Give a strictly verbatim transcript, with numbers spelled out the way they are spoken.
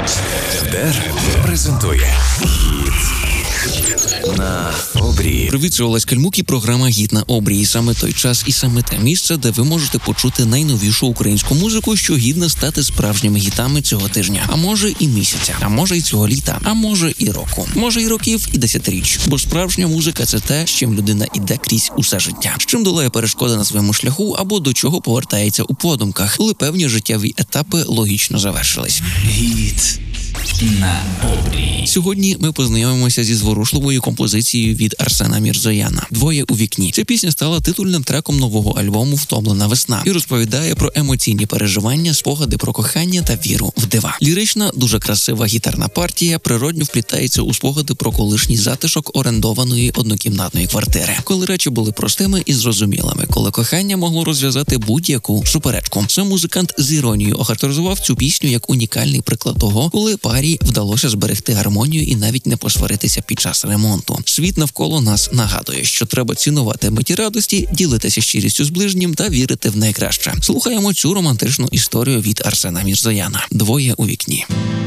РДР презентує «Гід на обрії». Привіт, це Олесь Кальмук і програма «Гід на обрії». Саме той час і саме те місце, де ви можете почути найновішу українську музику, що гідна стати справжніми гітами цього тижня. А може і місяця, а може і цього літа, а може і року. Може і років, і десятиріч. Бо справжня музика – це те, з чим людина іде крізь усе життя. З чим долає перешкоди на своєму шляху або до чого повертається у подумках, коли певні життєві етапи логічно завершились. «Гід на обрії». Сьогодні ми познайомимося зі зворушливою композицією від Арсена Мірзояна «Двоє у вікні». Ця пісня стала титульним треком нового альбому «Втомлена весна» і розповідає про емоційні переживання, спогади про кохання та віру в дива. Лірична, дуже красива гітарна партія природньо вплітається у спогади про колишній затишок орендованої однокімнатної квартири. Коли речі були простими і зрозумілими, коли кохання могло розв'язати будь-яку суперечку. Сам музикант з іронією охарактеризував цю пісню як унікальний приклад того, коли парі вдалося зберегти гармонію і навіть не посваритися під час ремонту. Світ навколо нас нагадує, що треба цінувати миті радості, ділитися щирістю з ближнім та вірити в найкраще. Слухаємо цю романтичну історію від Арсена Мірзояна «Двоє у вікні».